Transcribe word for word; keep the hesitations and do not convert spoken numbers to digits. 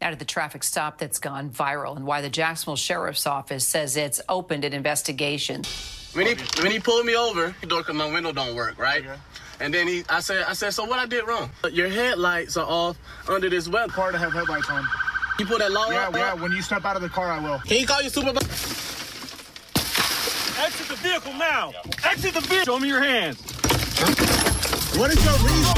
Now to the traffic stop that's gone viral and why the Jacksonville Sheriff's Office says it's opened an investigation. When he when he pulled me over, the door, cause my window don't work, right? Okay. And then he, I said, I said, so what I did wrong? Your headlights are off under this weather. Car to have headlights on. You put that law Yeah, up, yeah. When you step out of the car, I will. Can you call your supervisor? Exit the vehicle now. Exit the vehicle. Show me your hands. What is your reason?